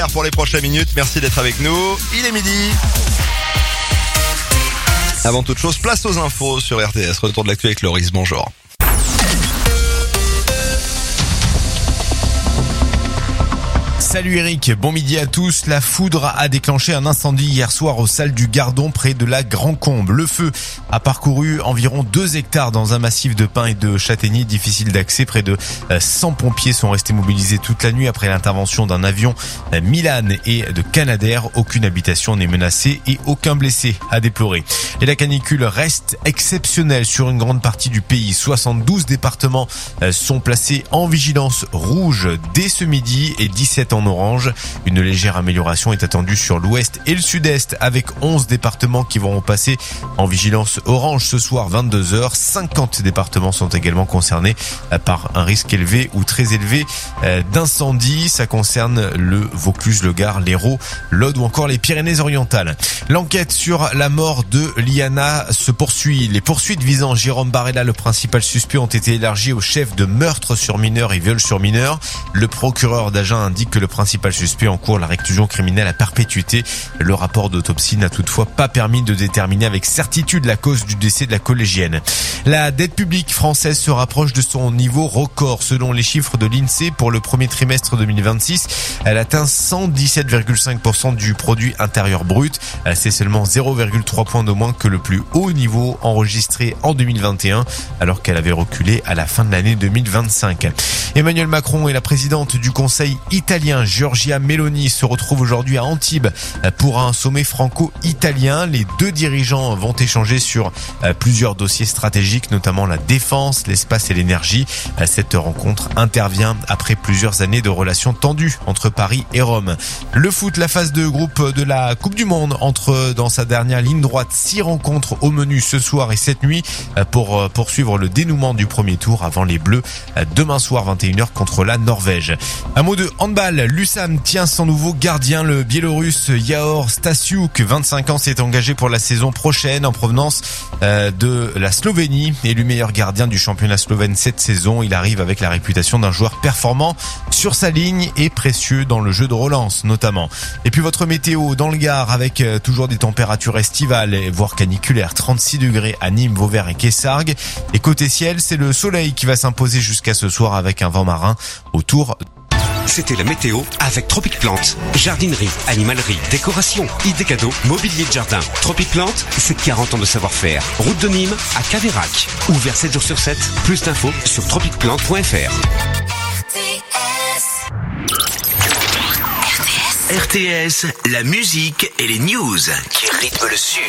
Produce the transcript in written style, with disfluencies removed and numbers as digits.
pour les prochaines minutes. Merci d'être avec nous. Il est midi. Avant toute chose, place aux infos sur RTS. Retour de l'actu avec Loris. Bonjour. Salut Eric, bon midi à tous. La foudre a déclenché un incendie hier soir aux salles du Gardon près de la Grand Combe. Le feu a parcouru environ 2 hectares dans un massif de pins et de châtaigniers difficile d'accès. Près de 100 pompiers sont restés mobilisés toute la nuit après l'intervention d'un avion Milan et de Canadair. Aucune habitation n'est menacée et aucun blessé à déplorer. Et la canicule reste exceptionnelle sur une grande partie du pays. 72 départements sont placés en vigilance rouge dès ce midi et 17 en orange. Une légère amélioration est attendue sur l'ouest et le sud-est avec 11 départements qui vont passer en vigilance orange ce soir 22h. 50 départements sont également concernés par un risque élevé ou très élevé d'incendie. Ça concerne le Vaucluse, le Gard, l'Hérault, l'Aude ou encore les Pyrénées-Orientales. L'enquête sur la mort de Liana se poursuit. Les poursuites visant Jérôme Barella, le principal suspect, ont été élargies au chef de meurtre sur mineur et viol sur mineur. Le procureur d'Agen indique que le principal suspect encourt la réclusion criminelle à perpétuité. Le rapport d'autopsie n'a toutefois pas permis de déterminer avec certitude la cause du décès de la collégienne. La dette publique française se rapproche de son niveau record. Selon les chiffres de l'INSEE pour le premier trimestre 2026, elle atteint 117,5% du produit intérieur brut. C'est seulement 0,3 points de moins que le plus haut niveau enregistré en 2021, alors qu'elle avait reculé à la fin de l'année 2025. Emmanuel Macron et la présidente du Conseil italien, Giorgia Meloni, se retrouvent aujourd'hui à Antibes pour un sommet franco-italien. Les deux dirigeants vont échanger sur plusieurs dossiers stratégiques, notamment la défense, l'espace et l'énergie. Cette rencontre intervient après plusieurs années de relations tendues entre Paris et Rome. Le foot, la phase de groupe de la Coupe du Monde entre dans sa dernière ligne droite. 6 rencontres au menu ce soir et cette nuit pour poursuivre le dénouement du premier tour avant les Bleus demain soir 21h contre la Norvège. Un mot de handball, l'USAM tient son nouveau gardien, le Biélorusse Yahor Stasiuk, 25 ans, s'est engagé pour la saison prochaine en provenance de la Slovénie. Élu meilleur gardien du championnat slovène cette saison, il arrive avec la réputation d'un joueur performant sur sa ligne et précieux dans le jeu de relance notamment. Et puis votre météo dans le Gard avec toujours des températures estivales voire caniculaires, 36 degrés à Nîmes, Vauvert et Quessargues. Et côté ciel, c'est le soleil qui va s'imposer jusqu'à ce soir avec un vent marin autour. C'était la météo avec Tropic Plante. Jardinerie, animalerie, décoration, idées cadeaux, mobilier de jardin. Tropic Plante, c'est 40 ans de savoir-faire. Route de Nîmes à Caveyrac. Ouvert 7 jours sur 7. Plus d'infos sur tropicplante.fr. RTS, la musique et les news qui rythment le Sud.